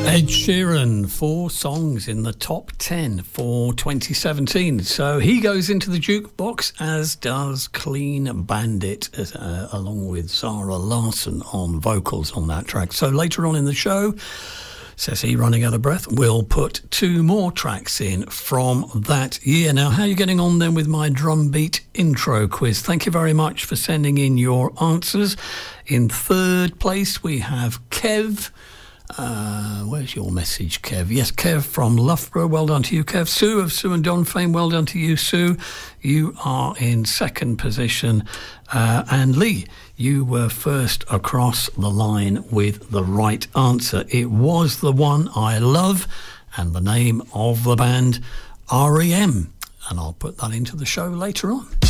Ed Sheeran, 4 songs in the top 10 for 2017. So he goes into the jukebox, as does Clean Bandit, along with Zara Larsson on vocals on that track. So later on in the show, says he, running out of breath, we'll put 2 more tracks in from that year. Now, how are you getting on then with my drum beat intro quiz? Thank you very much for sending in your answers. In third place, we have Kev. Where's your message, Kev? Yes, Kev from Loughborough. Well done to you, Kev. Sue of Sue and Don fame. Well done to you, Sue. You are in second position. And Lee, you were first across the line with the right answer. It was The One I Love, and the name of the band, R.E.M. And I'll put that into the show later on.